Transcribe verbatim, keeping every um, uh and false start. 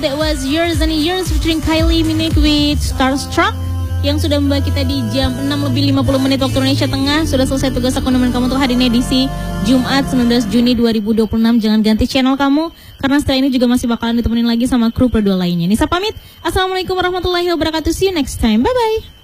That was Years and Years featuring Kylie Minogue with Starstruck yang sudah membawa kita di jam enam lebih lima puluh menit waktu Indonesia Tengah. Sudah selesai tugas aku nemenin kamu untuk hari ini edisi Jumat sembilan belas Juni dua ribu dua puluh enam. Jangan ganti channel kamu karena setelah ini juga masih bakalan ditemenin lagi sama kru berdua lainnya. Nisa pamit. Assalamualaikum warahmatullahi wabarakatuh. See you next time. Bye bye.